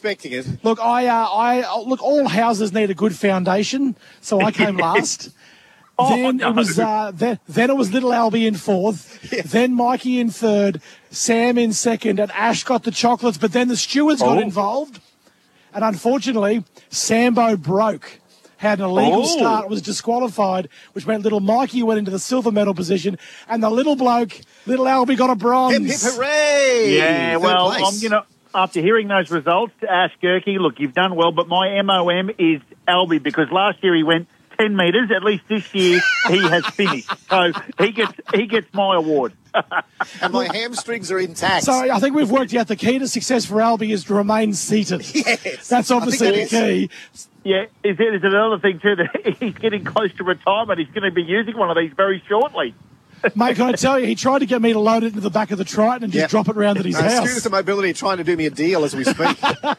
expecting it. Look, look, all houses need a good foundation, so I came last. Then it was Little Albie in fourth, then Mikey in third, Sam in second, and Ash got the chocolates. But then the stewards got involved, and unfortunately, Sambo broke. Had an illegal start, was disqualified, which meant little Mikey went into the silver medal position, and the little bloke, Little Albie, got a bronze. Hip, hip, hooray! Yeah, well, I'm gonna. After hearing those results, Ash Gerke, look, you've done well, but my MOM is Albie because last year he went 10 metres. At least this year he has finished. So he gets my award. And my hamstrings are intact. So I think we've worked out the key to success for Albie is to remain seated. Yes. That's obviously the key. Yeah, there's another thing too, that he's getting close to retirement. He's going to be using one of these very shortly. Mate, can I tell you, he tried to get me to load it into the back of the Triton and just drop it round at his house. Students of Mobility are trying to do me a deal as we speak.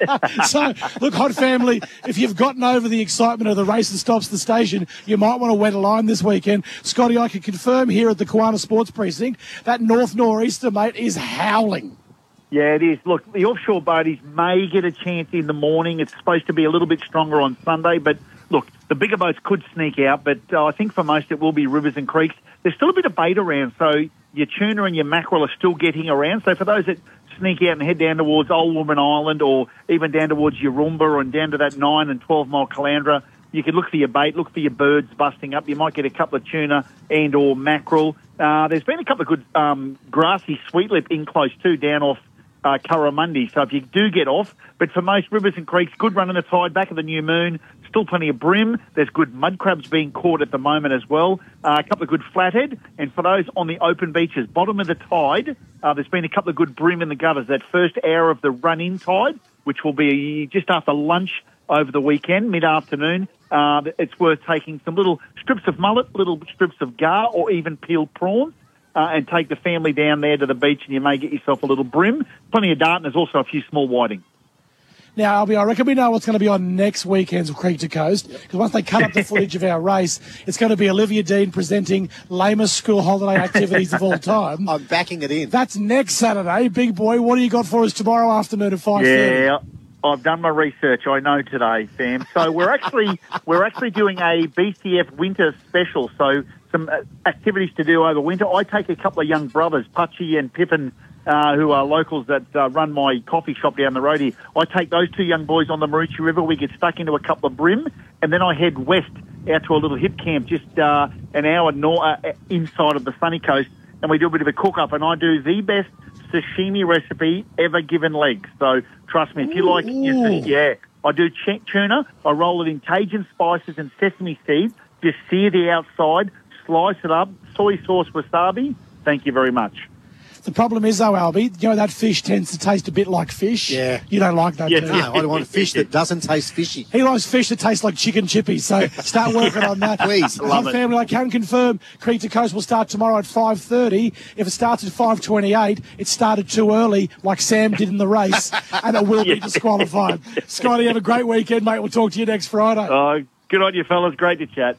So, look, Hot Family, if you've gotten over the excitement of the race that stops the station, you might want to wet a line this weekend. Scotty, I can confirm here at the Kiwana Sports Precinct that north-nor'easter, mate, is howling. Yeah, it is. Look, the offshore boaties may get a chance in the morning. It's supposed to be a little bit stronger on Sunday, but look, the bigger boats could sneak out, but I think for most it will be rivers and creeks. There's still a bit of bait around, so your tuna and your mackerel are still getting around. So for those that sneak out and head down towards Old Woman Island or even down towards Yarumba and down to that 9 and 12 mile Calandra, you can look for your bait, look for your birds busting up. You might get a couple of tuna and or mackerel. There's been a couple of good grassy sweetlip in close too, down off Curramundi. So if you do get off, but for most rivers and creeks, good run in the tide, back of the new moon, still plenty of brim. There's good mud crabs being caught at the moment as well. A couple of good flathead. And for those on the open beaches, bottom of the tide, there's been a couple of good brim in the gutters. That first hour of the run-in tide, which will be just after lunch over the weekend, mid-afternoon, it's worth taking some little strips of mullet, little strips of gar, or even peeled prawns. And take the family down there to the beach and you may get yourself a little brim. Plenty of dart and there's also a few small whiting. Now, Albie, I reckon we know what's going to be on next weekend's Creek to Coast, because once they cut up the footage of our race, it's going to be Olivia Dean presenting lamest school holiday activities of all time. I'm backing it in. That's next Saturday. Big boy, what do you got for us tomorrow afternoon at 5:30? Yeah, I've done my research. I know today, Sam. So we're actually doing a BCF winter special. So some activities to do over winter. I take a couple of young brothers, Putchie and Pippin, who are locals that run my coffee shop down the road here. I take those two young boys on the Maroochy River. We get stuck into a couple of brim, and then I head west out to a little hip camp just an hour inside of the sunny coast, and we do a bit of a cook-up, and I do the best sashimi recipe ever given legs. So trust me, if you like your sushi, I do tuna. I roll it in Cajun spices and sesame seeds, just sear the outside, slice it up, soy sauce, wasabi. Thank you very much. The problem is, though, Albie, you know, that fish tends to taste a bit like fish. Yeah. You don't like that, do you? No, I don't want a fish that doesn't taste fishy. He likes fish that taste like chicken chippies, so start working on that. Please, love it. Family, I can confirm Creek to Coast will start tomorrow at 5:30. If it starts at 5:28, it started too early, like Sam did in the race, and it will be disqualified. Scotty, have a great weekend, mate. We'll talk to you next Friday. Good on you, fellas. Great to chat.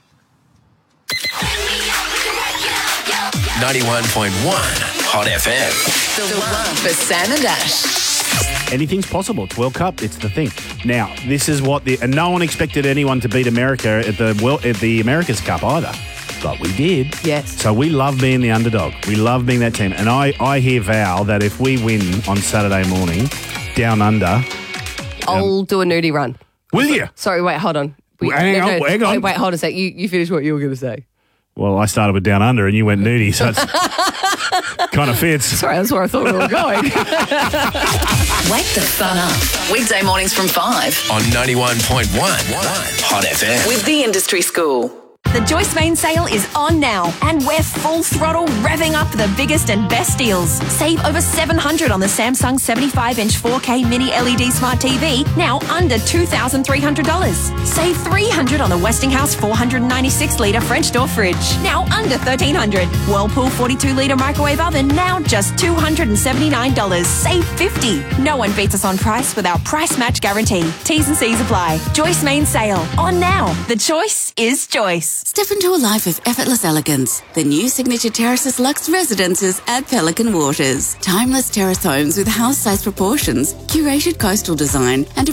91.1 Hot FM. The one for Sam and Ash. Anything's possible. It's World Cup. It's the thing. Now, this is what and no one expected anyone to beat America at the America's Cup either. But we did. Yes. So we love being the underdog. We love being that team. And I hear Val that if we win on Saturday morning, down under... I'll do a nudie run. Will you? Sorry, wait, hold on. Hang on. Wait, hold on a sec. You finish what you were going to say. Well, I started with down under and you went nudie, so it's kind of fits. Sorry, that's where I thought we were going. Wake the fun up. Weekday mornings from 5 on 91.1 Hot FM. with the Industry School. The Joyce Main sale is on now, and we're full throttle revving up the biggest and best deals. Save over $700 on the Samsung 75-inch 4K mini LED smart TV, now under $2,300. Save $300 on the Westinghouse 496-litre French door fridge, now under $1,300. Whirlpool 42-litre microwave oven, now just $279. Save $50. No one beats us on price with our price match guarantee. T's and C's apply. Joyce Main sale, on now. The choice is Joyce. Step into a life of effortless elegance. The new Signature Terraces Luxe Residences at Pelican Waters. Timeless terrace homes with house-sized proportions, curated coastal design, and